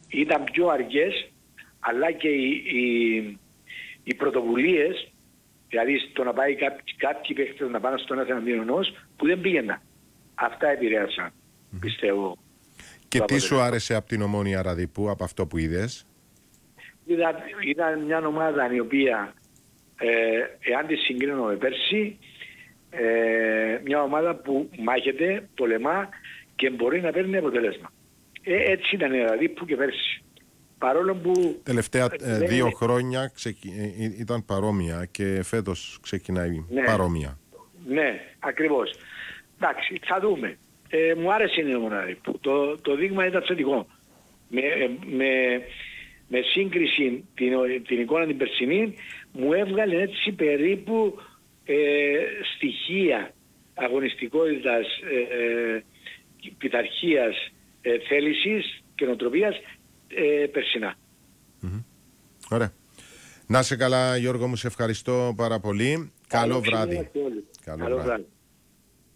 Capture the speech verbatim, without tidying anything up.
ήταν πιο αργές, αλλά και οι, οι, οι πρωτοβουλίες, δηλαδή στο να πάει κάποιοι, κάποιοι παίχτες να πάνε στον εναντίον ενός, που δεν πήγαιναν. Αυτά επηρέασαν, mm-hmm. πιστεύω. Και τι σου άρεσε από την Ομόνοια Ραδιππού, από αυτό που είδες? Ήταν, ήταν μια ομάδα η οποία, ε, εάν τη συγκρίνω με πέρσι, ε, μια ομάδα που μάχεται, πολεμά και μπορεί να παίρνει αποτελέσμα. Ε, έτσι ήταν η Ραδιππού και πέρσι. Παρόλο που... Τελευταία ε, δύο είναι... χρόνια ξεκι... ήταν παρόμοια και φέτος ξεκινάει ναι. παρόμοια. Ναι, ακριβώς. Εντάξει, θα δούμε. Ε, μου άρεσε η ομάδα. Το, το δείγμα ήταν θετικό. Με, με, με σύγκριση την, την εικόνα την περσινή μου έβγαλε έτσι περίπου ε, στοιχεία αγωνιστικότητας, ε, ε, πειθαρχίας, ε, θέλησης και νοοτροπίας ε, περσινά. Mm-hmm. Ωραία. Να σε καλά Γιώργο μου, σε ευχαριστώ πάρα πολύ. Καλό, Καλό βράδυ. Καλό, Καλό βράδυ. βράδυ.